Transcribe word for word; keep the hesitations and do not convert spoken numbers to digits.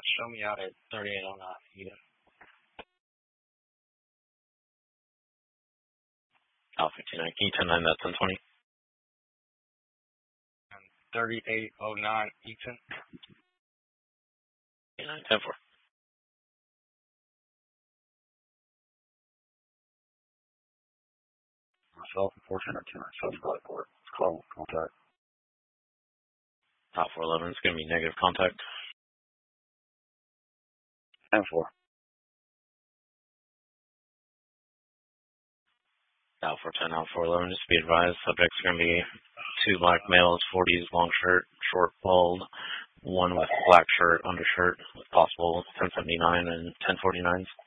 Show me out at thirty-eight oh nine. Yeah. Alpha fifty-nine. Can you ten nine that ten twenty? thirty-eight oh nine, Eaton. ten four. Myself, unfortunately, two nine seven five four. It's call contact. Top four eleven. It's going to be negative contact. ten four. Out four ten, out four eleven. Just be advised, subjects are going to be two black males, forties, long shirt, short, bald, one with black shirt, undershirt, with possible ten seventy-nine and ten forty-nines.